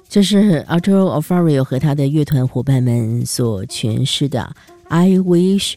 这是 Arturo Alfario 和他的乐团伙伴们所诠释的 I Wish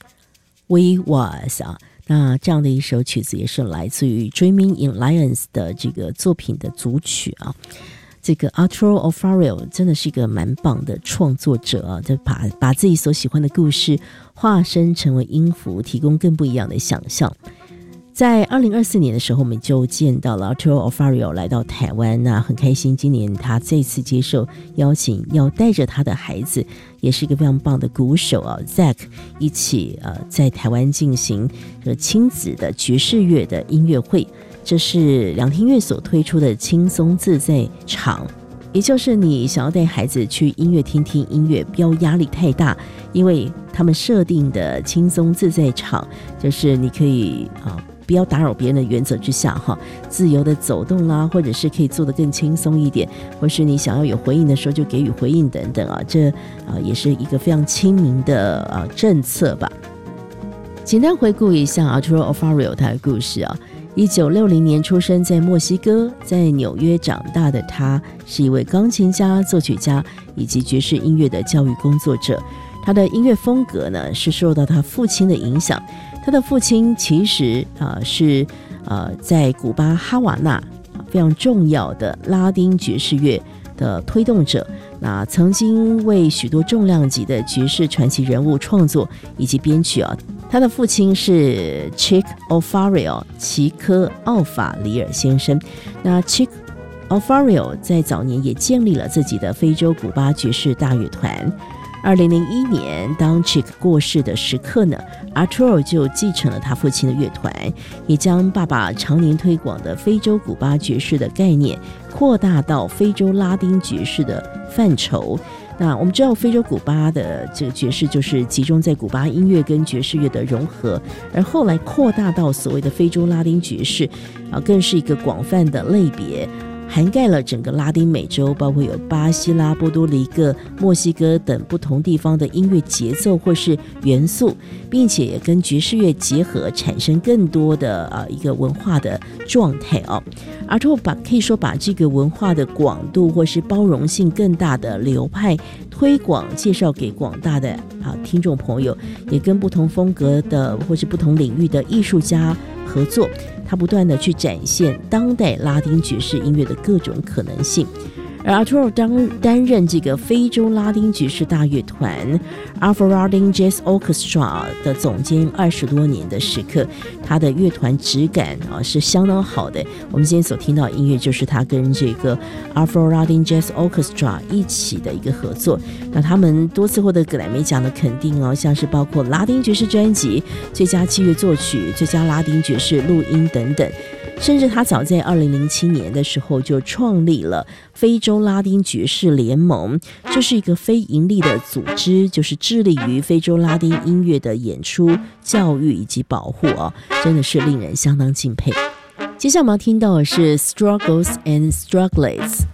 We Was 那这样的一首曲子也是来自于 Dreaming in Lions 的这个作品的组曲这个 Arturo Alfario 真的是一个蛮棒的创作者就把自己所喜欢的故事化身成为音符，提供更不一样的想象。在2024年的时候，我们就见到了 Arturo Alfario 来到台湾，那很开心今年他这次接受邀请，要带着他的孩子，也是一个非常棒的鼓手Zach 一起在台湾进行亲子的爵士乐的音乐会。这是两厅院所推出的轻松自在场，也就是你想要带孩子去音乐厅听音乐，不要压力太大，因为他们设定的轻松自在场就是你可以不要打扰别人的原则之下自由的走动啦，或者是可以做得更轻松一点，或是你想要有回应的时候就给予回应等等这也是一个非常亲民的政策吧。简单回顾一下 Arturo Alfario 他的故事1960年出生在墨西哥，在纽约长大的他是一位钢琴家、作曲家以及爵士音乐的教育工作者。他的音乐风格呢是受到他父亲的影响，他的父亲其实是在古巴哈瓦那非常重要的拉丁爵士乐的推动者，那曾经为许多重量级的爵士传奇人物创作以及编曲他的父亲是 Chick Alfario 齐科奥法里尔先生。那 Chick Alfario 在早年也建立了自己的非洲古巴爵士大乐团。2001年当 Chick 过世的时刻呢， Arturo 就继承了他父亲的乐团，也将爸爸常年推广的非洲古巴爵士的概念扩大到非洲拉丁爵士的范畴。那我们知道非洲古巴的这个爵士就是集中在古巴音乐跟爵士乐的融合，而后来扩大到所谓的非洲拉丁爵士更是一个广泛的类别，涵盖了整个拉丁美洲，包括有巴西啦、波多黎各、墨西哥等不同地方的音乐节奏或是元素，并且也跟爵士乐结合，产生更多的一个文化的状态Arturo 可以说把这个文化的广度或是包容性更大的流派推广介绍给广大的听众朋友，也跟不同风格的或是不同领域的艺术家合作，他不断的去展现当代拉丁爵士音乐的各种可能性。而 Arturo 担任这个非洲拉丁爵士大乐团 Afro-Latin Jazz Orchestra 的总监20多年的时刻，他的乐团质感是相当好的。我们今天所听到的音乐就是他跟这个 Afro-Latin Jazz Orchestra 一起的一个合作。那他们多次获得格莱美奖的肯定像是包括拉丁爵士专辑、最佳器乐作曲、最佳拉丁爵士录音等等。甚至他早在2007年的时候就创立了非洲拉丁爵士联盟，这是一个非营利的组织，就是致力于非洲拉丁音乐的演出、教育以及保护真的是令人相当敬佩。接下来我们要听到的是 Struggles and Strugglets